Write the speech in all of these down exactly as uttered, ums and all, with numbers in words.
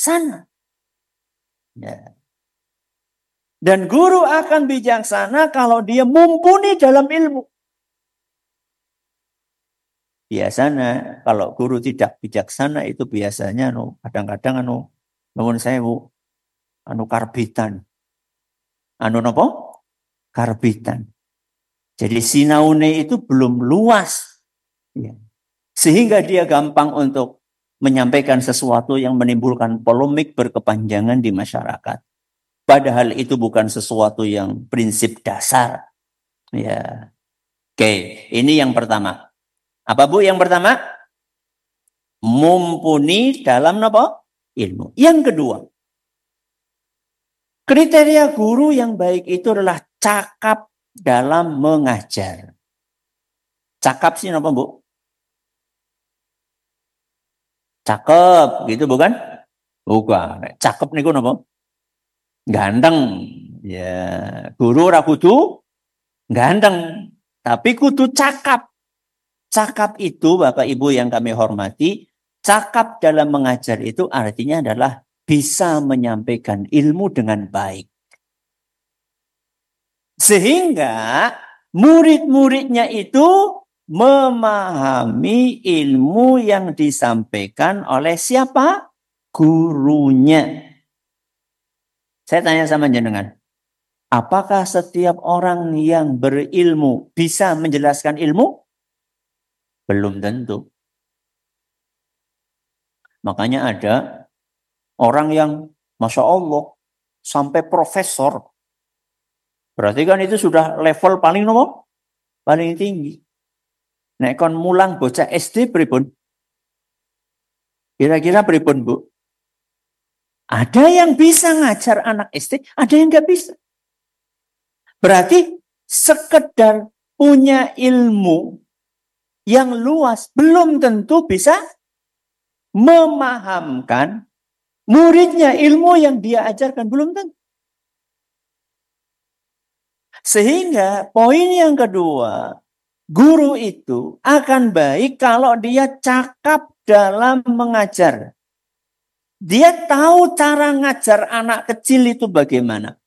bijaksana. Ya. Dan guru akan bijaksana kalau dia mumpuni dalam ilmu. Biasanya kalau guru tidak bijaksana itu biasanya anu kadang-kadang anu nuwun sewu anu karbitan. Anu napa? Karbitan. Jadi sinaune itu belum luas. Ya. Sehingga dia gampang untuk menyampaikan sesuatu yang menimbulkan polemik berkepanjangan di masyarakat. Padahal itu bukan sesuatu yang prinsip dasar. Ya. Oke, ini yang pertama. Apa Bu yang pertama? Mumpuni dalam apa? Ilmu. Yang kedua, kriteria guru yang baik itu adalah cakap dalam mengajar. Cakap sih apa Bu? Cakep gitu bukan? Bukan. Cakep niku napa? Ganteng. Ya, guru ora kudu ganteng, tapi kudu cakap. Cakap itu Bapak Ibu yang kami hormati, cakap dalam mengajar itu artinya adalah bisa menyampaikan ilmu dengan baik. Sehingga murid-muridnya itu memahami ilmu yang disampaikan oleh siapa? Gurunya. Saya tanya sama jenengan, apakah setiap orang yang berilmu bisa menjelaskan ilmu? Belum tentu. Makanya ada orang yang Masya Allah sampai profesor. Berarti kan itu sudah level paling nomor paling tinggi. Nek kon mulang bocah S D pripun? Kira-kira pripun Bu? Ada yang bisa ngajar anak S D, ada yang nggak bisa. Berarti sekedar punya ilmu yang luas belum tentu bisa memahamkan muridnya ilmu yang dia ajarkan, belum tentu. Sehingga poin yang kedua, guru itu akan baik kalau dia cakap dalam mengajar. Dia tahu cara ngajar anak kecil itu bagaimana.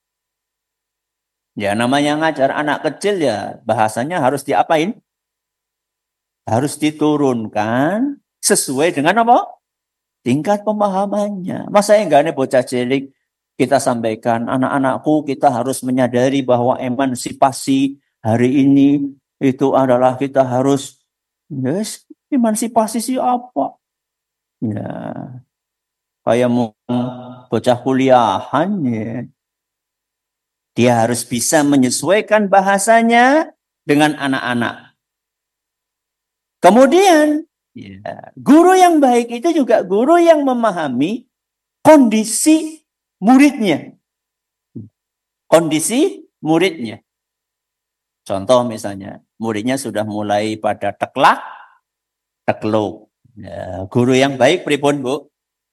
Ya namanya ngajar anak kecil ya bahasanya harus diapain? Harus diturunkan sesuai dengan apa? Tingkat pemahamannya. Masa enggak nih bocah cilik kita sampaikan, anak-anakku kita harus menyadari bahwa emansipasi hari ini itu adalah kita harus, yes, emansipasi sih apa? Ya, kayak mau bocah kuliahan ya. Dia harus bisa menyesuaikan bahasanya dengan anak-anak. Kemudian, ya, guru yang baik itu juga guru yang memahami kondisi muridnya. Kondisi muridnya. Contoh misalnya, muridnya sudah mulai pada teklak, tekluk. Ya, guru yang baik pripun Bu?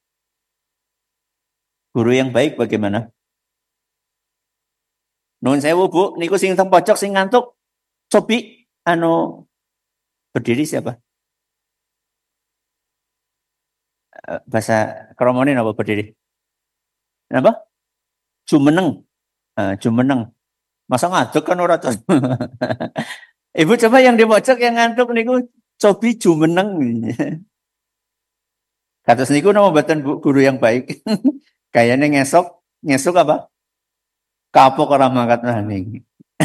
Guru yang baik bagaimana? Nuhun sewu Bu, niku sing teng pojok sing ngantuk. Cobi anu berdiri siapa? Bahasa kromone napa berdiri? Napa? Jumeneng. Uh, jumeneng. Masa ngantuk kan ora to. Ibu coba yang di pojok yang ngantuk niku cobi jumeneng. Kados niku nama mboten Bu guru yang baik. Kayaknya ngesok, ngesok apa? Kapok ora mangkat maning.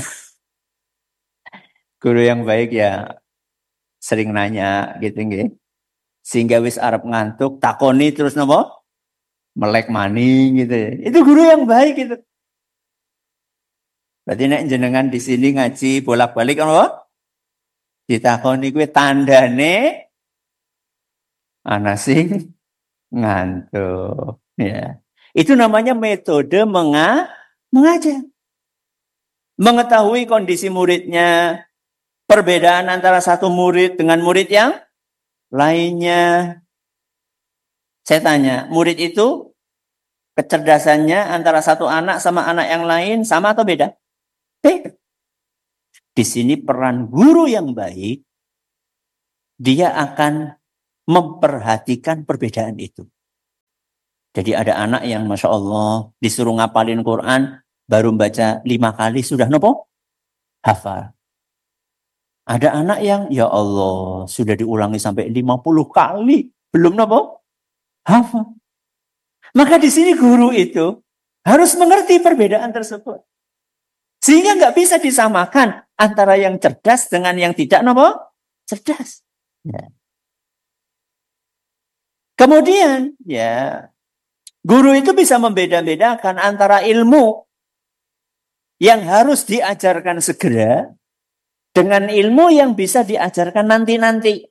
Guru yang baik ya sering nanya gitu nggih. Sehingga wis arep ngantuk takoni terus napa? Melek maning gitu ya. Itu guru yang baik itu. Berarti nek jenengan di sini ngaji bolak-balik apa? Ditakoni kuwi tandane ana sing ngantuk ya. Itu namanya metode menga mengajar. Mengetahui kondisi muridnya, perbedaan antara satu murid dengan murid yang lainnya. Saya tanya, murid itu kecerdasannya antara satu anak sama anak yang lain sama atau beda? Beda. Di sini peran guru yang baik, dia akan memperhatikan perbedaan itu. Jadi ada anak yang Masya Allah disuruh ngapalin Quran, baru baca lima kali sudah nopo? Hafal. Ada anak yang ya Allah sudah diulangi sampai lima puluh kali, belum nopo? Hafal. Maka di sini guru itu harus mengerti perbedaan tersebut. Sehingga nggak bisa disamakan antara yang cerdas dengan yang tidak nopo? Cerdas. Ya. Kemudian ya guru itu bisa membeda-bedakan antara ilmu yang harus diajarkan segera dengan ilmu yang bisa diajarkan nanti-nanti.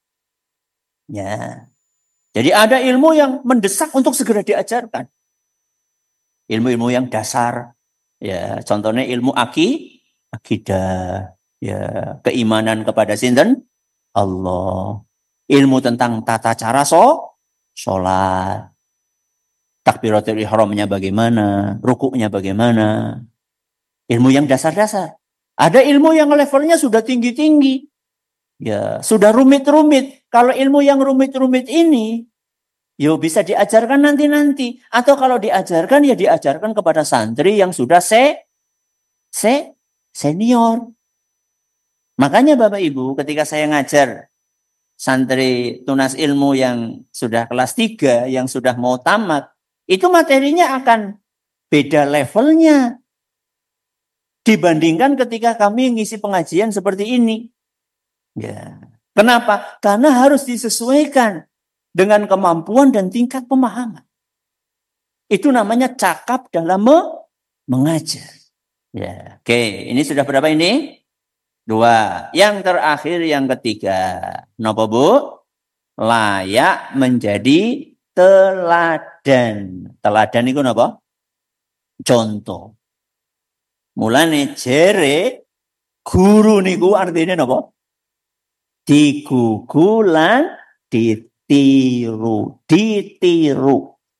Ya. Jadi ada ilmu yang mendesak untuk segera diajarkan. Ilmu-ilmu yang dasar. Ya, contohnya ilmu aki, akidah, ya, keimanan kepada sinten Allah. Ilmu tentang tata cara so, sholat. Takbiratul ihramnya bagaimana, rukuknya bagaimana. Ilmu yang dasar-dasar. Ada ilmu yang levelnya sudah tinggi-tinggi. Ya, sudah rumit-rumit. Kalau ilmu yang rumit-rumit ini, yo bisa diajarkan nanti-nanti. Atau kalau diajarkan, ya diajarkan kepada santri yang sudah se, se, senior. Makanya Bapak Ibu, ketika saya ngajar santri tunas ilmu yang sudah kelas tiga, yang sudah mau tamat, itu materinya akan beda levelnya dibandingkan ketika kami ngisi pengajian seperti ini. Ya. Kenapa? Karena harus disesuaikan dengan kemampuan dan tingkat pemahaman. Itu namanya cakap dalam mengajar. Ya. Oke, ini sudah berapa ini? Dua. Yang terakhir, yang ketiga. Napa Bu? Layak menjadi teladan. Teladan itu napa? Contoh. Mulane jere guru niku artinya napa? Digugulan, ditiru, ditiru.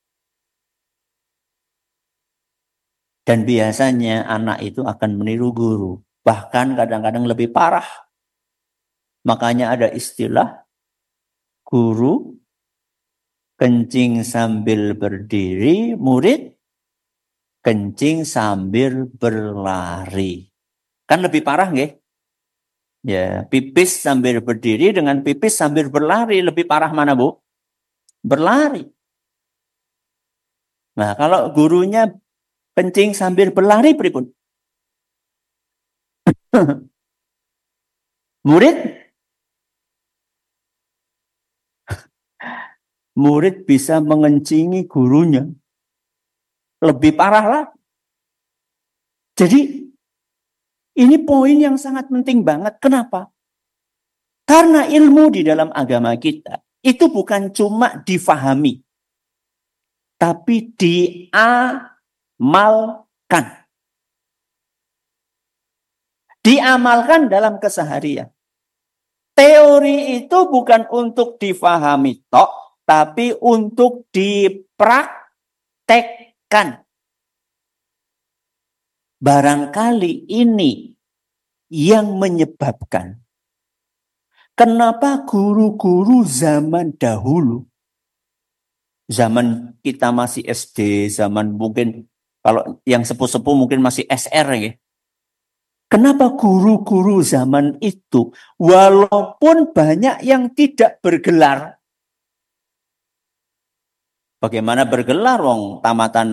Dan biasanya anak itu akan meniru guru. Bahkan kadang-kadang lebih parah. Makanya ada istilah guru kencing sambil berdiri, murid kencing sambil berlari. Kan lebih parah nggih? Ya, pipis sambil berdiri dengan pipis sambil berlari. Lebih parah mana, Bu? Berlari. Nah, kalau gurunya kencing sambil berlari, pripun? Murid? Murid bisa mengencingi gurunya. Lebih parah lah. Jadi, ini poin yang sangat penting banget. Kenapa? Karena ilmu di dalam agama kita itu bukan cuma difahami, tapi diamalkan. Diamalkan dalam keseharian. Teori itu bukan untuk difahami tok, tapi untuk dipraktekkan. Barangkali ini yang menyebabkan kenapa guru-guru zaman dahulu, zaman kita masih S D, zaman mungkin kalau yang sepuh-sepuh mungkin masih S R ya. Kenapa guru-guru zaman itu walaupun banyak yang tidak bergelar, bagaimana bergelar wong tamatan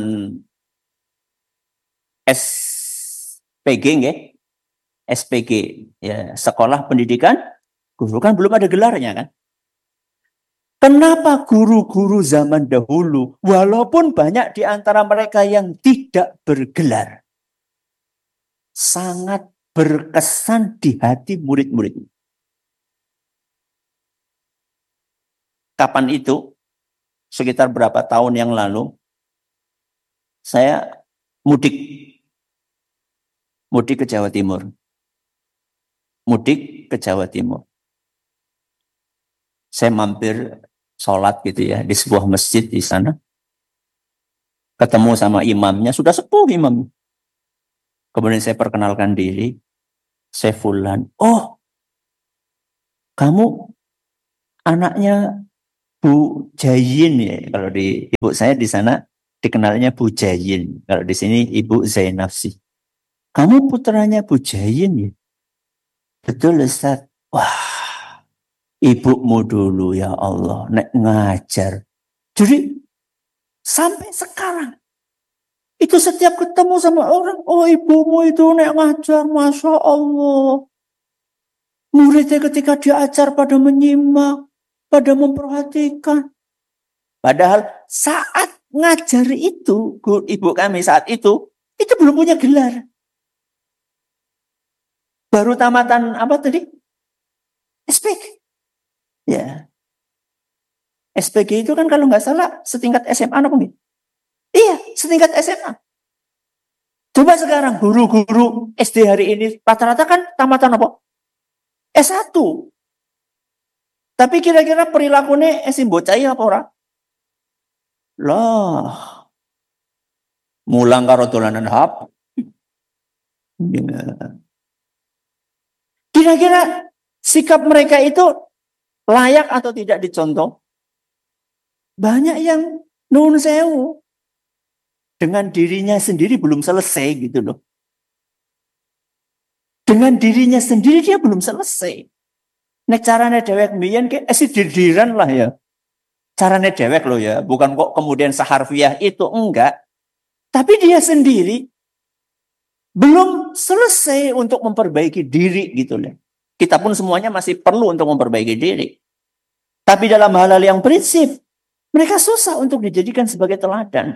S P G nggih? S P G ya, sekolah pendidikan guru kan belum ada gelarnya kan? Kenapa guru-guru zaman dahulu walaupun banyak di antara mereka yang tidak bergelar sangat berkesan di hati murid-murid? Kapan itu? Sekitar berapa tahun yang lalu saya mudik mudik ke Jawa Timur. Mudik ke Jawa Timur. Saya mampir sholat gitu ya di sebuah masjid di sana. Ketemu sama imamnya, sudah sepuh imam. Kemudian saya perkenalkan diri, saya fulan. Oh, kamu anaknya Bu Jayin ya. Kalau di ibu saya di sana dikenalnya Bu Jayin. Kalau di sini Ibu Zainab sih. Kamu putranya Bu Jayin ya? Betul Ustaz. Wah, ibumu dulu ya Allah nek ngajar. Jadi sampai sekarang itu setiap ketemu sama orang, oh ibumu itu nek ngajar, Masya Allah. Muridnya ketika diajar pada menyimak, pada memperhatikan. Padahal saat ngajar itu, ibu kami saat itu, itu belum punya gelar. Baru tamatan apa tadi? S P G. Ya. S P G itu kan kalau nggak salah setingkat S M A apa enggak? Iya, setingkat S M A. Coba sekarang guru-guru S D hari ini rata-rata kan tamatan apa? S satu. Tapi kira-kira perilakunya esim bocah apa ora? Lah. Mulang karo dolanan H P. Ya. Kira-kira sikap mereka itu layak atau tidak dicontoh? Banyak yang nun sewu. Dengan dirinya sendiri belum selesai gitu loh. Dengan dirinya sendiri dia belum selesai. Nek carane dewek mbiyen ke esi didiran lah ya. Carane dewek loh ya, bukan kok kemudian seharfiah itu enggak. Tapi dia sendiri belum selesai untuk memperbaiki diri gitu loh. Kita pun semuanya masih perlu untuk memperbaiki diri. Tapi dalam hal-hal yang prinsip, mereka susah untuk dijadikan sebagai teladan.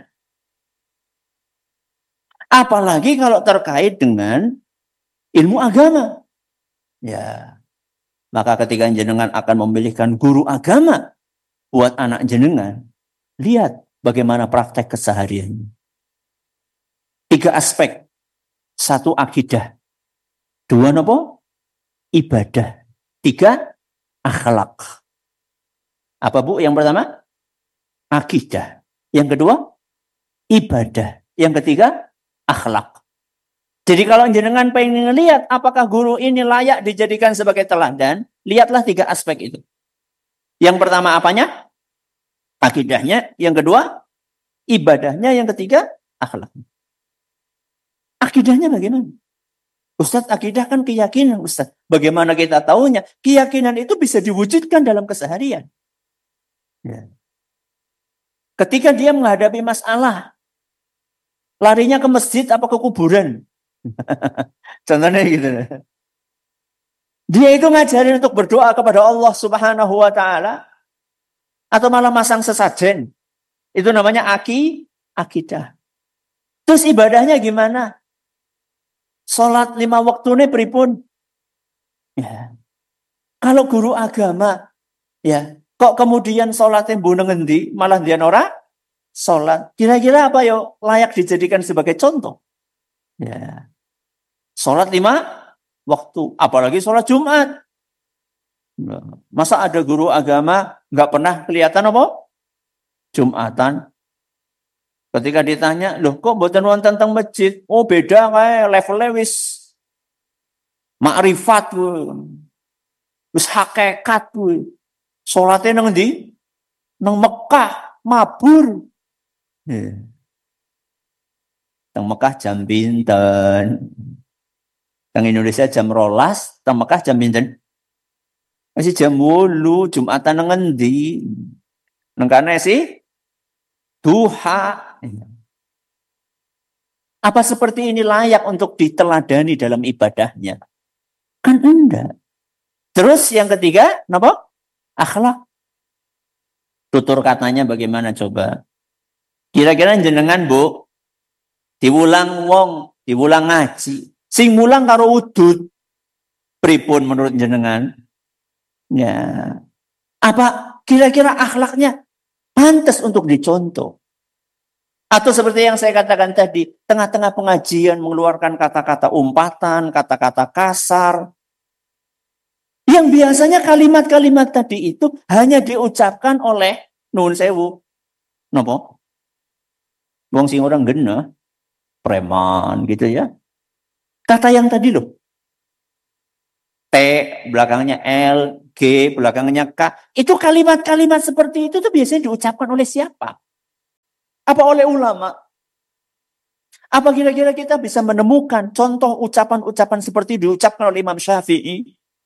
Apalagi kalau terkait dengan ilmu agama. Ya. Maka ketika jenengan akan memilihkan guru agama buat anak jenengan, lihat bagaimana praktek kesehariannya. Tiga aspek. Satu akidah. Dua apa? Ibadah. Tiga akhlak. Apa Bu? Yang pertama? Akidah. Yang kedua? Ibadah. Yang ketiga? Akhlak. Jadi kalau jenengan pengen lihat apakah guru ini layak dijadikan sebagai teladan, lihatlah tiga aspek itu. Yang pertama apanya? Akidahnya. Yang kedua, ibadahnya. Yang ketiga, akhlaknya. Akidahnya bagaimana? Ustadz, akidah kan keyakinan, Ustadz. Bagaimana kita tahunya? Keyakinan itu bisa diwujudkan dalam keseharian. Ya. Ketika dia menghadapi masalah, larinya ke masjid apa ke kuburan? Contohnya gitu. Dia itu ngajarin untuk berdoa kepada Allah Subhanahu wa taala atau malah masang sesajen. Itu namanya aki, akidah. Terus ibadahnya gimana? Salat lima waktu ini pripun? Ya. Kalau guru agama, ya, kok kemudian salatnya mbuneng ngendi, malah dia ora salat. Kira-kira apa yo layak dijadikan sebagai contoh? Ya. Salat lima waktu, apalagi salat Jumat. Masa ada guru agama nggak pernah kelihatan apa? Jumatan. Ketika ditanya, loh kok mboten wonten teng masjid? Oh beda kae levelnya wis makrifat kuwi. Wis hakikat kuwi. Salate nang ndi? Nang Mekah, mabur. Yeah. Teng Mekah jam pinten? Teng Indonesia jam rolas, teng Mekah jam pinten? Masih jam wolu, Jumatan nang ngendi? Nang kana sih duha. Apa seperti ini layak untuk diteladani dalam ibadahnya? Kan enggak. Terus yang ketiga, apa? Akhlak. Tutur katanya bagaimana coba? Kira-kira jenengan Bu, diulang wong, diulang ngaji. Sing mulang karo udut. Pripun menurut jenengan? Ya. Apa kira-kira akhlaknya pantas untuk dicontoh? Atau seperti yang saya katakan tadi, tengah-tengah pengajian mengeluarkan kata-kata umpatan, kata-kata kasar. Yang biasanya kalimat-kalimat tadi itu hanya diucapkan oleh nuwun sewu. Napa? Wong sing orang genah, preman gitu ya. Kata yang tadi loh. T, belakangnya L, G, belakangnya K. Itu kalimat-kalimat seperti itu tuh biasanya diucapkan oleh siapa? Apa oleh ulama? Apa kira-kira kita bisa menemukan contoh ucapan-ucapan seperti diucapkan oleh Imam Syafi'i?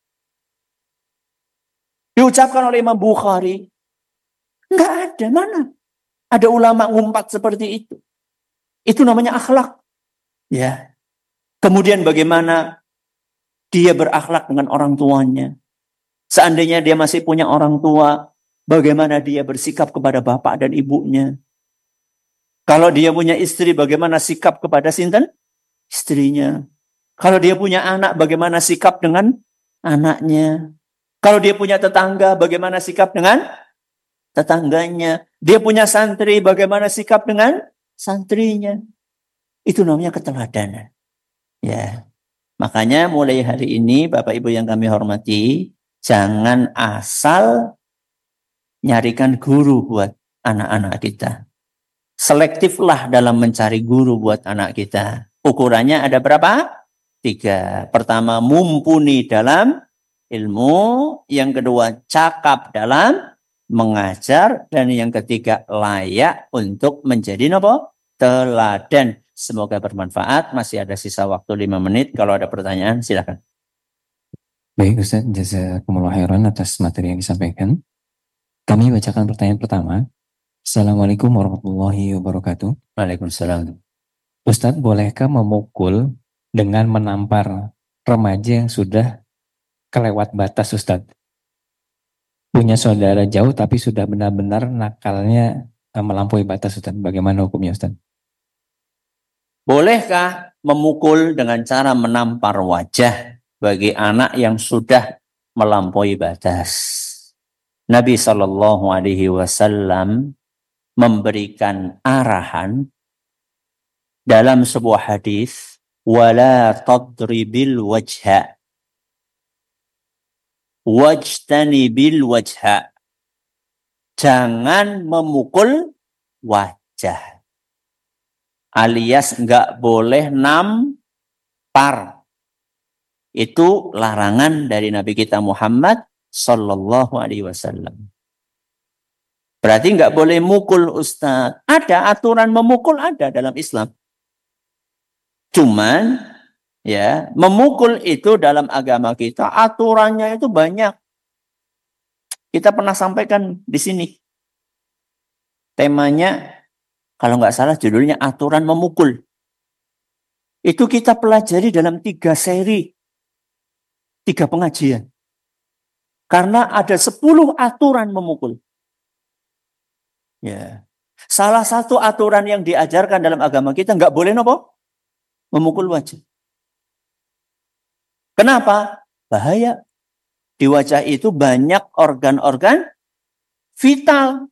Diucapkan oleh Imam Bukhari? Enggak ada, mana? Ada ulama ngumpat seperti itu. Itu namanya akhlak. Ya. Kemudian bagaimana dia berakhlak dengan orang tuanya? Seandainya dia masih punya orang tua, bagaimana dia bersikap kepada bapak dan ibunya? Kalau dia punya istri, bagaimana sikap kepada sinten? Istrinya. Kalau dia punya anak, bagaimana sikap dengan anaknya? Kalau dia punya tetangga, bagaimana sikap dengan tetangganya? Dia punya santri, bagaimana sikap dengan santrinya? Itu namanya keteladanan. Ya. Makanya mulai hari ini, Bapak Ibu yang kami hormati, jangan asal nyarikan guru buat anak-anak kita. Selektiflah dalam mencari guru buat anak kita. Ukurannya ada berapa? Tiga. Pertama, mumpuni dalam ilmu. Yang kedua, cakap dalam mengajar. Dan yang ketiga, layak untuk menjadi apa? Teladan. Semoga bermanfaat. Masih ada sisa waktu lima menit. Kalau ada pertanyaan, silakan. Baik Ustaz, jazakumullah khairan atas materi yang disampaikan. Kami bacakan pertanyaan pertama. Assalamualaikum warahmatullahi wabarakatuh. Waalaikumsalam. Ustadz, bolehkah memukul dengan menampar remaja yang sudah kelewat batas Ustadz? Punya saudara jauh tapi sudah benar-benar nakalnya eh, melampaui batas Ustadz. Bagaimana hukumnya Ustadz? Bolehkah memukul dengan cara menampar wajah bagi anak yang sudah melampaui batas? Nabi Shallallahu Alaihi Wasallam memberikan arahan dalam sebuah hadis, wala tadribil wajha wajtanibil wajha, jangan memukul wajah, alias nggak boleh nampar. Itu larangan dari Nabi kita Muhammad Sallallahu Alaihi Wasallam. Berarti nggak boleh mukul Ustaz. Ada aturan memukul, ada dalam Islam. Cuman ya, memukul itu dalam agama kita aturannya itu banyak. Kita pernah sampaikan di sini. Temanya kalau nggak salah judulnya aturan memukul. Itu kita pelajari dalam tiga seri. Tiga pengajian. Karena ada sepuluh aturan memukul. Ya. Salah satu aturan yang diajarkan dalam agama kita nggak boleh nopo memukul wajah. Kenapa? Bahaya. Di wajah itu banyak organ-organ vital.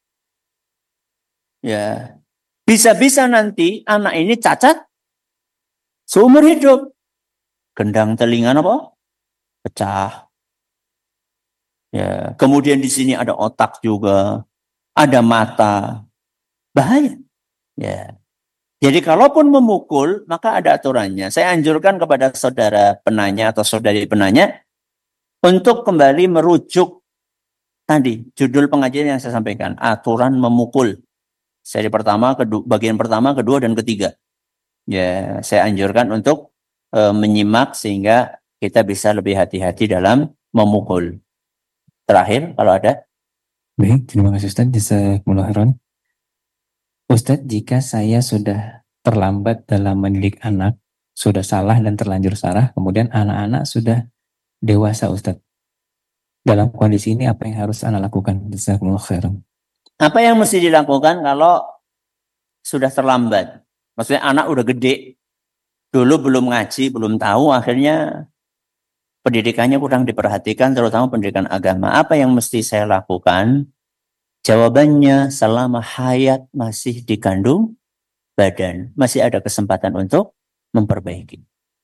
Ya. Bisa-bisa nanti anak ini cacat seumur hidup. Gendang telinga apa? Pecah. Ya. Kemudian di sini ada otak juga. Ada mata. Bahaya. Ya. Jadi kalaupun memukul, maka ada aturannya. Saya anjurkan kepada saudara penanya atau saudari penanya untuk kembali merujuk tadi judul pengajian yang saya sampaikan, aturan memukul. Seri pertama, kedua, bagian pertama, kedua, dan ketiga. Ya, saya anjurkan untuk e, menyimak sehingga kita bisa lebih hati-hati dalam memukul. Terakhir, kalau ada. Baik, terima kasih Ustaz. Jazakumullah khairan. Ustadz, jika saya sudah terlambat dalam mendidik anak, sudah salah dan terlanjur salah, kemudian anak-anak sudah dewasa Ustadz. Dalam kondisi ini apa yang harus Anda lakukan? Jazakumullah khairan. Apa yang mesti dilakukan kalau sudah terlambat? Maksudnya anak udah gede, dulu belum ngaji, belum tahu, akhirnya pendidikannya kurang diperhatikan, terutama pendidikan agama. Apa yang mesti saya lakukan? Jawabannya, selama hayat masih dikandung badan, masih ada kesempatan untuk memperbaiki.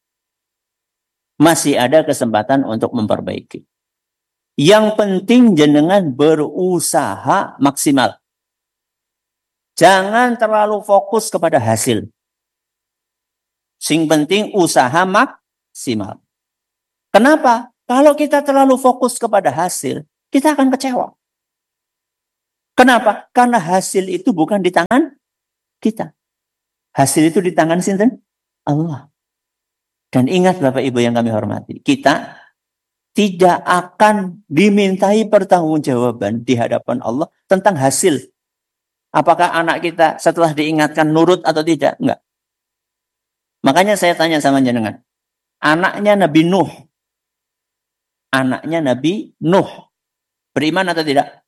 Masih ada kesempatan untuk memperbaiki. Yang penting jenengan berusaha maksimal. Jangan terlalu fokus kepada hasil. Sing penting usaha maksimal. Kenapa? Kalau kita terlalu fokus kepada hasil, kita akan kecewa. Kenapa? Karena hasil itu bukan di tangan kita. Hasil itu di tangan sinten? Allah. Dan ingat Bapak Ibu yang kami hormati, kita tidak akan dimintai pertanggungjawaban di hadapan Allah tentang hasil. Apakah anak kita setelah diingatkan nurut atau tidak? Enggak. Makanya saya tanya sama jenengan. Anaknya Nabi Nuh. Anaknya Nabi Nuh. Beriman atau tidak?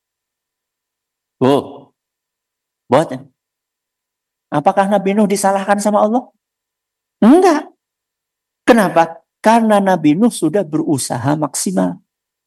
Oh. Buatan. Apakah Nabi Nuh disalahkan sama Allah? Enggak. Kenapa? Karena Nabi Nuh sudah berusaha maksimal.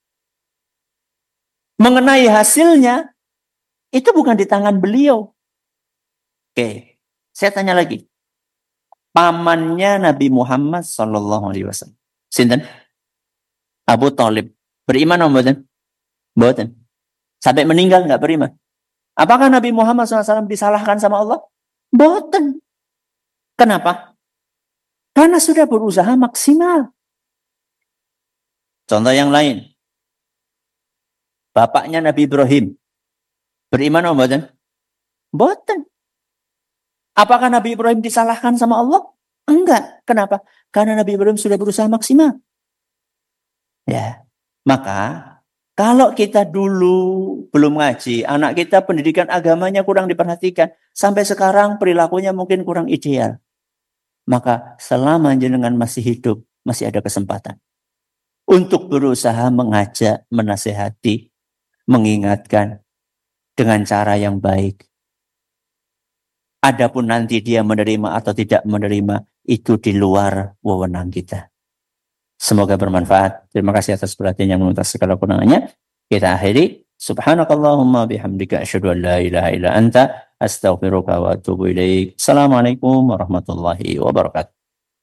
Mengenai hasilnya, itu bukan di tangan beliau. Oke, saya tanya lagi. Pamannya Nabi Muhammad Sallallahu Alaihi Wasallam. Sinten? Abu Thalib. Beriman atau bukan? Bukan. Sampai meninggal nggak beriman. Apakah Nabi Muhammad shallallahu alaihi wasallam disalahkan sama Allah? Bukan. Kenapa? Karena sudah berusaha maksimal. Contoh yang lain. Bapaknya Nabi Ibrahim. Beriman atau bukan? Bukan. Apakah Nabi Ibrahim disalahkan sama Allah? Enggak. Kenapa? Karena Nabi Ibrahim sudah berusaha maksimal. Ya. Maka kalau kita dulu belum ngaji, anak kita pendidikan agamanya kurang diperhatikan, sampai sekarang perilakunya mungkin kurang ideal. Maka selama jenengan masih hidup, masih ada kesempatan untuk berusaha mengajak, menasehati, mengingatkan dengan cara yang baik. Adapun nanti dia menerima atau tidak menerima, itu di luar wewenang kita. Semoga bermanfaat. Terima kasih atas perhatian yang menuntas segala kekurangannya. Kita akhiri. Subhanakallahumma bihamdika asyhadu an la ilaha illa anta astaghfiruka wa atubu ilaik. Assalamualaikum warahmatullahi wabarakatuh.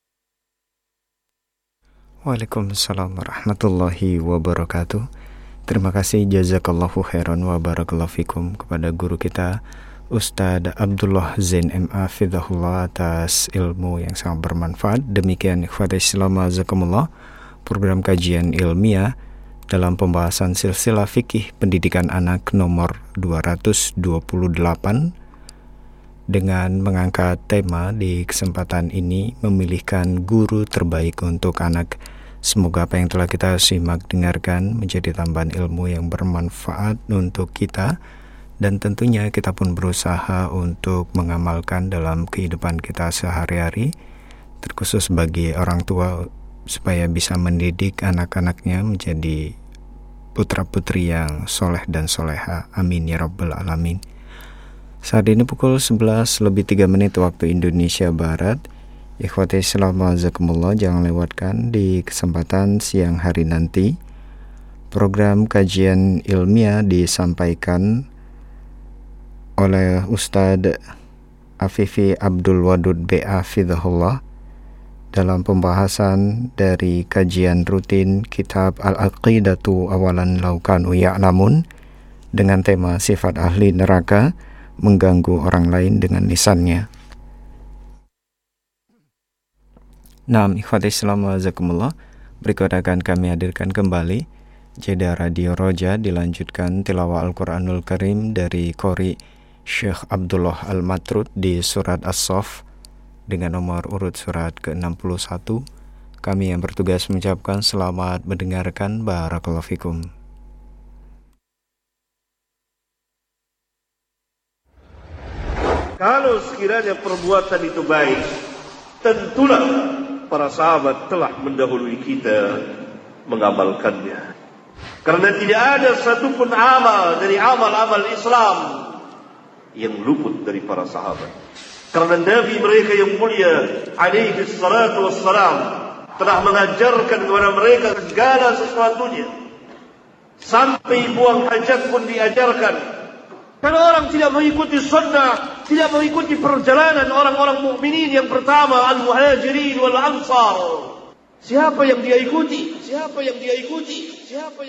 Waalaikumsalam warahmatullahi wabarakatuh. Terima kasih jazakallahu khairan wa barakallahu fikum kepada guru kita Ustadz Abdullah Zain M A Fidahullah atas ilmu yang sangat bermanfaat. Demikian ikhwati Islam azakumullah, program kajian ilmiah dalam pembahasan silsilah fikih pendidikan anak nomor dua ratus dua puluh delapan dengan mengangkat tema di kesempatan ini memilihkan guru terbaik untuk anak. Semoga apa yang telah kita simak dengarkan menjadi tambahan ilmu yang bermanfaat untuk kita, dan tentunya kita pun berusaha untuk mengamalkan dalam kehidupan kita sehari-hari, terkhusus bagi orang tua supaya bisa mendidik anak-anaknya menjadi putra-putri yang soleh dan soleha. Amin ya rabbal alamin. Saat ini pukul sebelas lebih tiga menit waktu Indonesia Barat. Ikhwati Islam azakumullah, jangan lewatkan di kesempatan siang hari nanti program kajian ilmiah disampaikan oleh Ustadz Afifi Abdul Wadud B A Fidahullah dalam pembahasan dari kajian rutin kitab Al-Aqidatu Awalan Laukanu Ya'lamun dengan tema sifat ahli neraka mengganggu orang lain dengan lisannya. Naam, ikhwati Islam wazakumullah, berikut akan kami hadirkan kembali jeda Radio Roja, dilanjutkan tilawah Al-Quranul Karim dari Qori Syekh Abdullah Al-Matrud di surat As-Saff dengan nomor urut surat ke enam puluh satu. Kami yang bertugas mengucapkan selamat mendengarkan. Barakallahu fikum. Kalau sekiranya perbuatan itu baik, tentulah para sahabat telah mendahului kita mengamalkannya. Karena tidak ada satupun amal dari amal-amal Islam yang luput dari para sahabat. Karena Nabi mereka yang mulia alaihi salatu wassalam telah mengajarkan kepada mereka segala sesuatunya. Sampai buang hajat pun diajarkan. Kalau orang tidak mengikuti sunnah, tidak mengikuti perjalanan orang-orang mukminin yang pertama, al-muhajirin wal ansar, siapa yang dia ikuti? Siapa yang dia ikuti? Siapa yang